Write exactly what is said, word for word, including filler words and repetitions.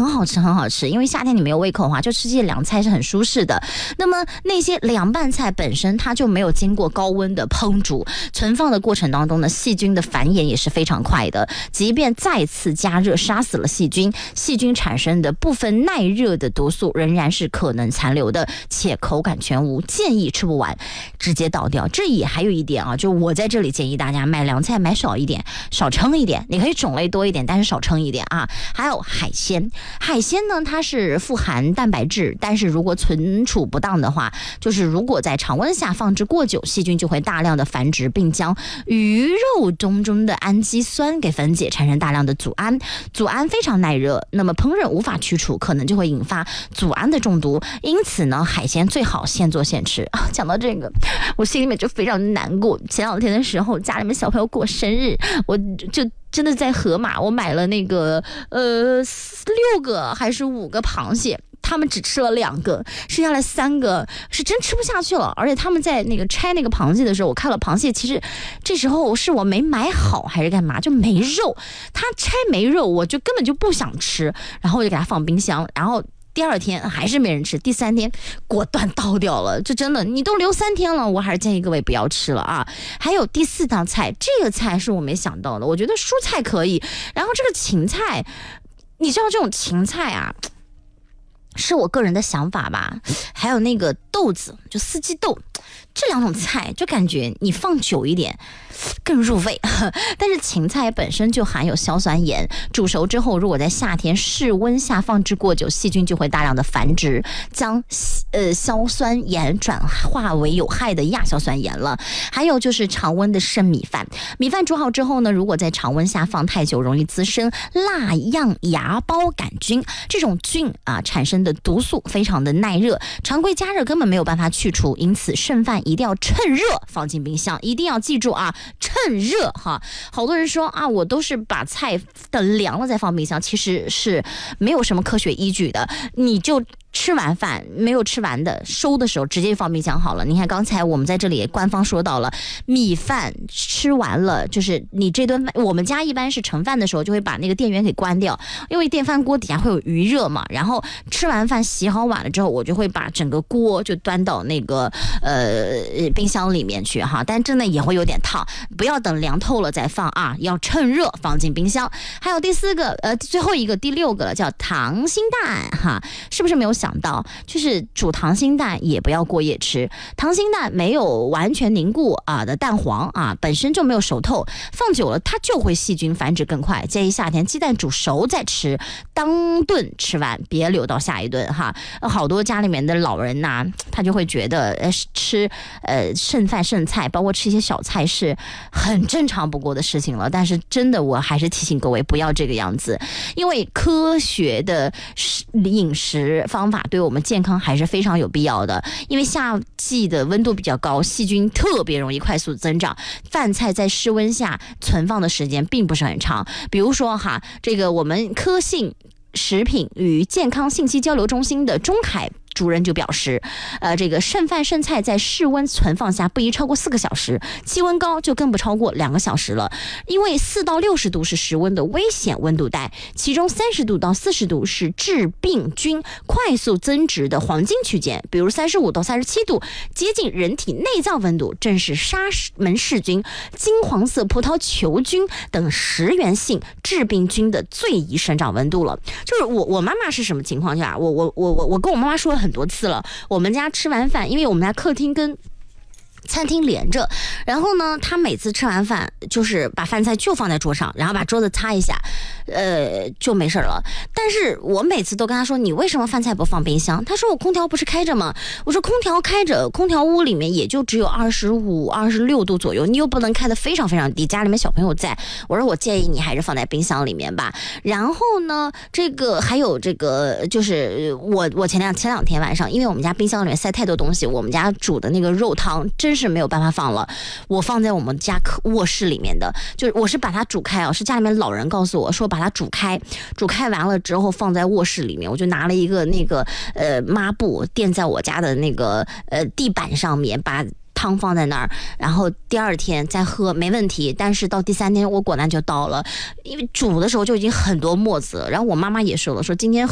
很好吃很好吃，因为夏天你没有胃口的话，就吃这些凉菜是很舒适的。那么那些凉拌菜本身它就没有经过高温的烹煮，存放的过程当中呢，细菌的繁衍也是非常快的，即便再次加热杀死了细菌，细菌产生的部分耐热的毒素仍然是可能残留的，且口感全无，建议吃不完直接倒掉。这也还有一点啊，就我在这里建议大家买凉菜买少一点，少称一点，你可以种类多一点，但是少称一点啊。还有海鲜，海鲜呢它是富含蛋白质，但是如果存储不当的话，就是如果在常温下放置过久，细菌就会大量的繁殖，并将鱼肉中中的氨基酸给分解，产生大量的组胺。组胺非常耐热，那么烹饪无法去除，可能就会引发组胺的中毒。因此呢，海鲜最好现做现吃啊。讲到这个，我心里面就非常难过。前两天的时候，家里面小朋友过生日，我就真的在河马，我买了那个呃六个还是五个螃蟹。他们只吃了两个，剩下来三个是真吃不下去了。而且他们在那个拆那个螃蟹的时候，我看了螃蟹，其实这时候是我没买好还是干嘛，就没肉。他拆没肉，我就根本就不想吃，然后我就给他放冰箱，然后第二天还是没人吃，第三天果断倒掉了。这真的，你都留三天了，我还是建议各位不要吃了啊。还有第四道菜，这个菜是我没想到的，我觉得蔬菜可以，然后这个芹菜，你知道这种芹菜啊，是我个人的想法吧。还有那个豆子，就四季豆，这两种菜就感觉你放久一点更入味。但是芹菜本身就含有硝酸盐，煮熟之后如果在夏天室温下放置过久，细菌就会大量的繁殖，将呃硝酸盐转化为有害的亚硝酸盐了。还有就是常温的生米饭，米饭煮好之后呢，如果在常温下放太久，容易滋生蜡样芽孢杆菌，这种菌啊产生的毒素非常的耐热，常规加热根本没有办法去除，因此剩饭一定要趁热放进冰箱，一定要记住啊，趁热哈。好多人说啊，我都是把菜等凉了再放冰箱，其实是没有什么科学依据的。你就吃完饭没有吃完的，收的时候直接放冰箱好了。你看刚才我们在这里官方说到了，米饭吃完了，就是你这顿饭，我们家一般是盛饭的时候就会把那个电源给关掉，因为电饭锅底下会有余热嘛。然后吃完饭洗好碗了之后，我就会把整个锅就端到那个呃冰箱里面去哈，但真的也会有点烫，不要等凉透了再放啊，要趁热放进冰箱。还有第四个呃最后一个第六个了，叫溏心蛋哈，是不是没有想到，就是煮溏心蛋也不要过夜吃。溏心蛋没有完全凝固啊的蛋黄啊，本身就没有熟透，放久了它就会细菌繁殖更快。建议夏天鸡蛋煮熟再吃，当顿吃完，别留到下一顿哈。好多家里面的老人呐、啊，他就会觉得呃吃呃剩饭剩菜，包括吃一些小菜是很正常不过的事情了。但是真的，我还是提醒各位不要这个样子，因为科学的饮食方法对我们健康还是非常有必要的。因为夏季的温度比较高，细菌特别容易快速增长，饭菜在室温下存放的时间并不是很长。比如说哈，这个我们科信食品与健康信息交流中心的钟凯主任就表示，呃，这个剩饭剩菜在室温存放下不宜超过四个小时，气温高就更不超过两个小时了。因为四到六十度是室温的危险温度带，其中三十度到四十度是致病菌快速增殖的黄金区间，比如三十五到三十七度接近人体内脏温度，正是沙门氏菌、金黄色葡萄球菌等食源性致病菌的最宜生长温度了。就是我我妈妈是什么情况下，我我我我我跟我妈妈说了很多次了，我们家吃完饭，因为我们家客厅跟餐厅连着，然后呢他每次吃完饭就是把饭菜就放在桌上，然后把桌子擦一下，呃就没事了。但是我每次都跟他说，你为什么饭菜不放冰箱？他说我空调不是开着吗？我说空调开着，空调屋里面也就只有二十五、二十六度左右，你又不能开得非常非常低，家里面小朋友在，我说我建议你还是放在冰箱里面吧。然后呢这个还有这个就是我我前两前两天晚上，因为我们家冰箱里面塞太多东西，我们家煮的那个肉汤真是没有办法放了，我放在我们家卧室里面的，就是我是把它煮开啊，是家里面老人告诉我说把它煮开，煮开完了之后放在卧室里面，我就拿了一个那个呃抹布垫在我家的那个呃地板上面，把汤放在那儿，然后第二天再喝没问题。但是到第三天我果然就倒了，因为煮的时候就已经很多沫子了。然后我妈妈也说了，说今天